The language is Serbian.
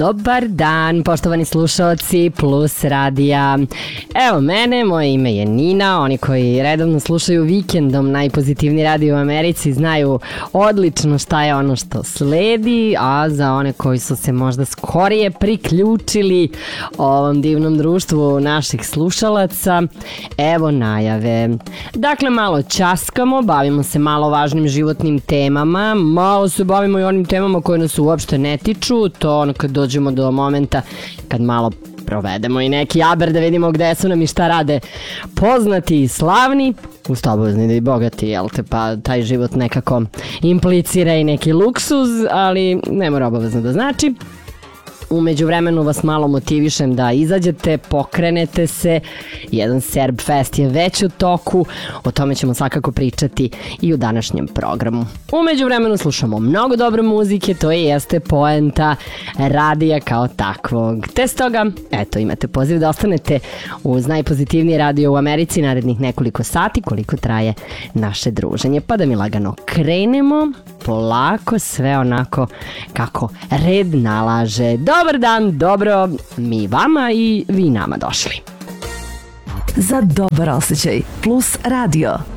Dobar dan, poštovani slušalci Plus radija. Evo mene, moje ime je Nina. Oni koji redovno slušaju Vikendom, najpozitivniji radio u Americi, znaju odlično šta je ono što sledi, a za one koji su se možda skorije priključili ovom divnom društvu naših slušalaca, evo najave. Dakle, malo ćaskamo, bavimo se malo važnim životnim temama, malo se bavimo i onim temama koje nas uopšte ne tiču, to ono kad dođemo do momenta kad malo provedemo i neki aber da vidimo gde su nam i šta rade poznati i slavni, usto obavezni da i bogati, jel te, pa taj život nekako implicira i neki luksuz, ali ne mora obavezno da znači. U međuvremenu vas malo motivišem da izađete, pokrenete se. Jedan Serb Fest je već u toku, o tome ćemo svakako pričati i u današnjem programu. U međuvremenu slušamo mnogo dobre muzike, to jeste poenta radija kao takvog. Te stoga, eto, imate poziv da ostanete uz najpozitivniji radio u Americi narednih nekoliko sati koliko traje naše druženje. Pa da mi lagano krenemo, polako, sve onako kako red nalaže. Dobar dan, dobro mi vama i vi nama došli. Za dobar osjećaj Plus radio.